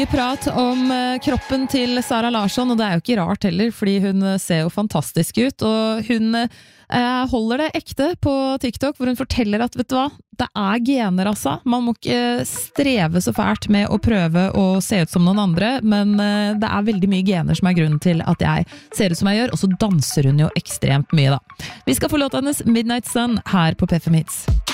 Prat om kroppen til Sara Larsson, og det jo ikke rart heller, fordi hun ser jo fantastisk ut, og hun holder det ekte på TikTok, hvor hun forteller at, vet du hva, det gener altså. Man må ikke streve så fælt med å prøve å se ut som noen andre, men det veldig mye gener som grunnen til at jeg ser ut som jeg gjør, og så danser hun jo ekstremt mye da. Vi skal få låta hennes Midnight Sun her på PFM Hits.